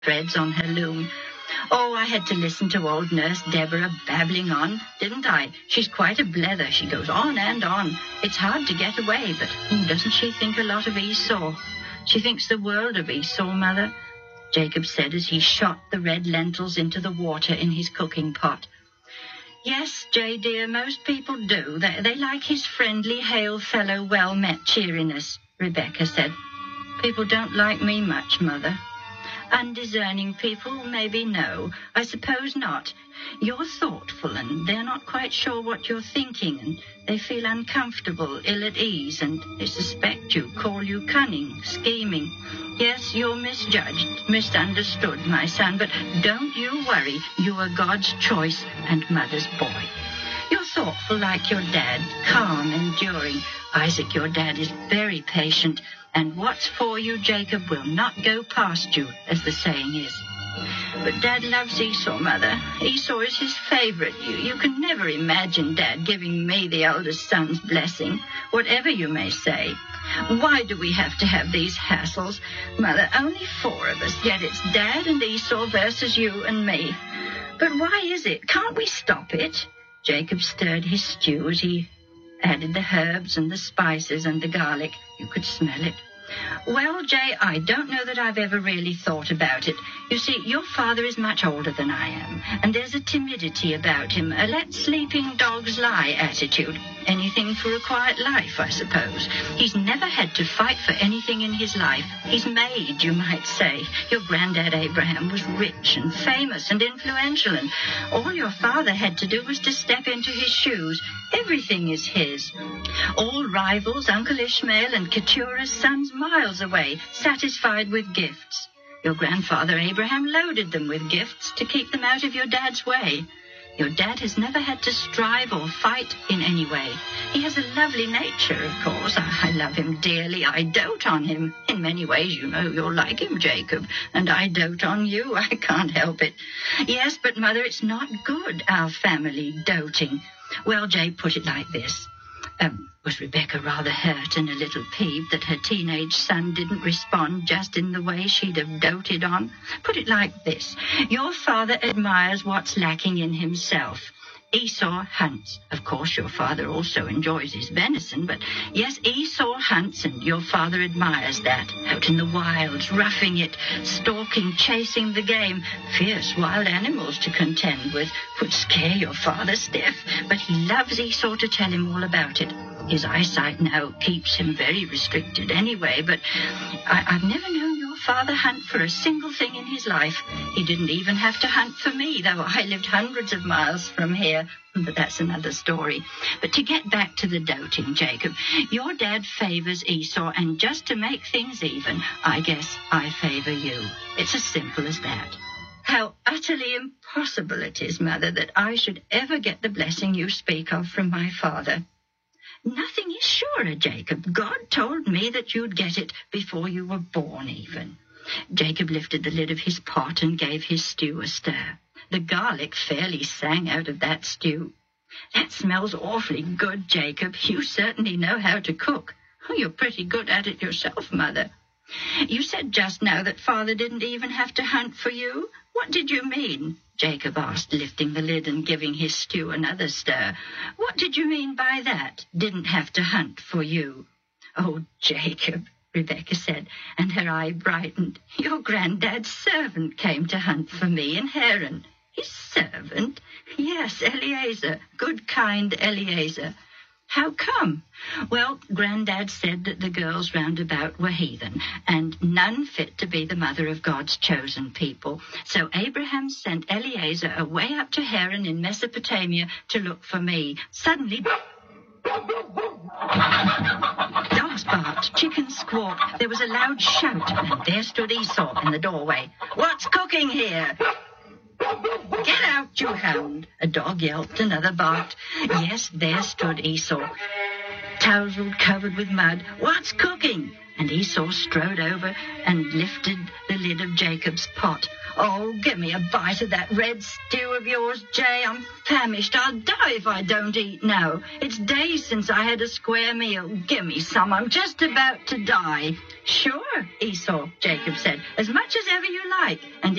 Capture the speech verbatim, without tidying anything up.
threads on her loom. Oh, I had to listen to old Nurse Deborah babbling on, didn't I? She's quite a blether. She goes on and on. It's hard to get away, but hmm, doesn't she think a lot of Esau? She thinks the world of Esau, Mother, Jacob said as he shot the red lentils into the water in his cooking pot. Yes, Jay, dear, most people do. They, they like his friendly, hail-fellow, well-met cheeriness, Rebecca said. People don't like me much, Mother. Undiscerning people, maybe no. I suppose not. You're thoughtful, and they're not quite sure what you're thinking, and they feel uncomfortable, ill at ease, and they suspect you, call you cunning, scheming. Yes, you're misjudged, misunderstood, my son, but don't you worry. You are God's choice and Mother's boy. You're thoughtful like your dad, calm, enduring. Isaac, your dad, is very patient, and what's for you, Jacob, will not go past you, as the saying is. But Dad loves Esau, Mother. Esau is his favorite. You, you can never imagine Dad giving me the eldest son's blessing, whatever you may say. Why do we have to have these hassles? Mother, only four of us, yet it's Dad and Esau versus you and me. But why is it? Can't we stop it? Jacob stirred his stew as he added the herbs and the spices and the garlic. You could smell it. Well, Jay, I don't know that I've ever really thought about it. You see, your father is much older than I am, and there's a timidity about him, a let sleeping dogs lie attitude. Anything for a quiet life, I suppose. He's never had to fight for anything in his life. He's made, you might say. Your granddad Abraham was rich and famous and influential, and all your father had to do was to step into his shoes. Everything is his. All rivals, Uncle Ishmael and Keturah's sons, miles away, satisfied with gifts. Your grandfather Abraham loaded them with gifts to keep them out of your dad's way. Your dad has never had to strive or fight in any way. He has a lovely nature, of course. I love him dearly. I dote on him. In many ways, you know, you're like him, Jacob, and I dote on you. I can't help it. Yes, but, Mother, it's not good, our family doting. Well, Jay, put it like this. Um, was Rebecca rather hurt and a little peeved that her teenage son didn't respond just in the way she'd have doted on? Put it like this. Your father admires what's lacking in himself. Esau hunts. Of course, your father also enjoys his venison, but yes, Esau hunts, and your father admires that. Out in the wilds, roughing it, stalking, chasing the game. Fierce wild animals to contend with would scare your father stiff, but he loves Esau to tell him all about it. His eyesight now keeps him very restricted anyway, but I, I've never known your father hunt for a single thing in his life. He didn't even have to hunt for me, though I lived hundreds of miles from here. But that's another story. But to get back to the doting, Jacob, your dad favors Esau, and just to make things even, I guess I favor you. It's as simple as that. How utterly impossible it is, Mother, that I should ever get the blessing you speak of from my father. Nothing is surer, Jacob. God told me that you'd get it before you were born even. Jacob lifted the lid of his pot and gave his stew a stir. The garlic fairly sang out of that stew. That smells awfully good, Jacob. You certainly know how to cook. Oh, you're pretty good at it yourself, Mother. You said just now that Father didn't even have to hunt for you. What did you mean? Jacob asked, lifting the lid and giving his stew another stir. What did you mean by that? Didn't have to hunt for you? Oh, Jacob, Rebecca said, and her eye brightened. Your granddad's servant came to hunt for me in Haran. His servant? Yes, Eliezer, good, kind Eliezer. How come? Well, Granddad said that the girls round about were heathen, and none fit to be the mother of God's chosen people. So Abraham sent Eliezer away up to Haran in Mesopotamia to look for me. Suddenly, dogs barked, chickens squawked, there was a loud shout, and there stood Esau in the doorway. What's cooking here? Get out, you hound! A dog yelped, another barked. Yes, there stood Esau. tousled, covered with mud. "What's cooking?" And Esau strode over and lifted the lid of Jacob's pot. "Oh, give me a bite of that red stew of yours, Jay. I'm famished. I'll die if I don't eat now. It's days since I had a square meal. Give me some. I'm just about to die." "Sure, Esau," Jacob said, "as much as ever you like." And